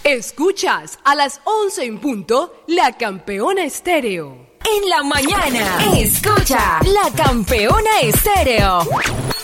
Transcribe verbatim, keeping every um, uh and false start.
Escuchas a las once en punto La Campeona Estéreo. En la mañana, escucha La Campeona Estéreo.